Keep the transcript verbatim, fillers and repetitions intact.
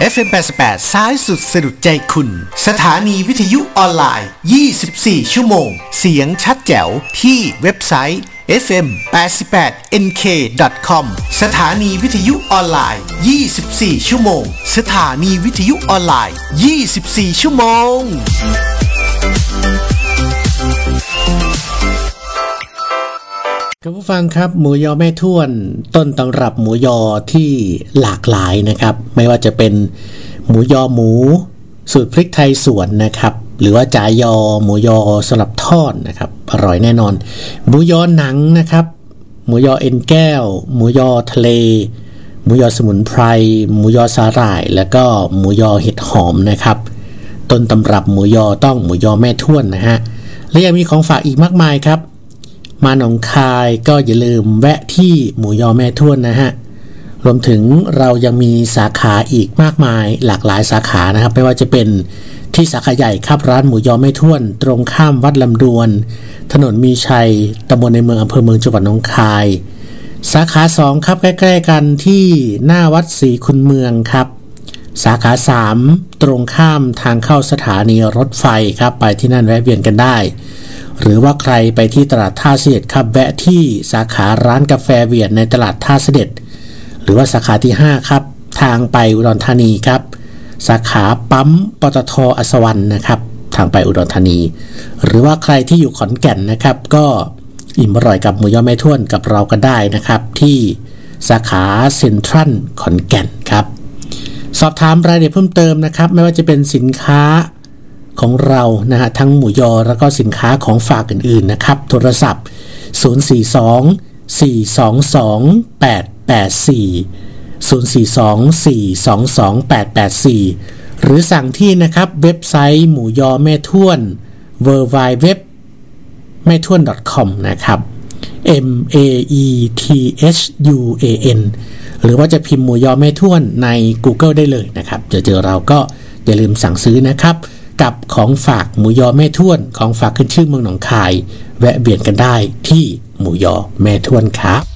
เอฟ เอ็ม แปดสิบแปดซ้ายสุดสะดุดใจคุณสถานีวิทยุออนไลน์ยี่สิบสี่ชั่วโมงเสียงชัดแจ๋วที่เว็บไซต์ เอฟ เอ็ม แปดสิบแปด เอ็น เค ดอท คอม สถานีวิทยุออนไลน์ยี่สิบสี่ชั่วโมงสถานีวิทยุออนไลน์ยี่สิบสี่ชั่วโมงครับผู้ฟังครับหมูยอแม่ท้วนต้นตำรับหมูยอที่หลากหลายนะครับไม่ว่าจะเป็นหมูยอหมูสูตรพริกไทยสวนนะครับหรือว่าจ่ายอหมูยอสลับทอดนะครับอร่อยแน่นอนหมูยอหนังนะครับหมูยอเอ็นแก้วหมูยอทะเลหมูยอสมุนไพรหมูยอสาหร่ายแล้วก็หมูยอเห็ดหอมนะครับต้นตำรับหมูยอต้องหมูยอแม่ท้วนนะฮะและยังมีของฝากอีกมากมายครับมาหนองคายก็อย่าลืมแวะที่หมูยอแม่ท้วนนะฮะรวมถึงเรายังมีสาขาอีกมากมายหลากหลายสาขานะครับไม่ว่าจะเป็นที่สาขาใหญ่ครับร้านหมูยอแม่ท้วนตรงข้ามวัดลำดวนถนนมีชัยตำบลในเมืองอำเภอเมืองจังหวัดหนองคายสาขาสองครับใกล้ๆกันที่หน้าวัดศรีคุณเมืองครับสาขาสามตรงข้ามทางเข้าสถานีรถไฟครับไปที่นั่นแวะเวียนกันได้หรือว่าใครไปที่ตลาดท่าเสด็จครับแวะที่สาขาร้านกาแฟเวียดในตลาดท่าเสด็จหรือว่าสาขาที่ห้าครับทางไปอุดรธานีครับสาขาปั๊มปตท.อัศวรรณนะครับทางไปอุดรธานีหรือว่าใครที่อยู่ขอนแก่นนะครับก็อิ่มอร่อยกับหมูยอแม่ท้วนกับเราก็ได้นะครับที่สาขาเซ็นทรัลขอนแก่นครับสอบถามรายละเอียดเพิ่มเติมนะครับไม่ว่าจะเป็นสินค้าของเรานะฮะทั้งหมูยอแล้วก็สินค้าของฝากอื่นๆนะครับโทรศัพท์ศูนย์ สี่ สอง สี่ สอง สอง แปด แปด สี่ ศูนย์ สี่ สอง สี่ สอง สอง แปด แปด สี่หรือสั่งที่นะครับเว็บไซต์หมูยอแม่ท้วน ดับเบิลยู ดับเบิลยู ดับเบิลยู ดอท แม่ท้วน ดอท คอม นะครับ M A E T H U A N หรือว่าจะพิมพ์หมูยอแม่ท้วนใน Google ได้เลยนะครับเจอเจอเราก็อย่าลืมสั่งซื้อนะครับกับของฝากหมูยอแม่ท้วนของฝากขึ้นชื่อเมืองหนองคายแวะเวียนกันได้ที่หมูยอแม่ท้วนครับ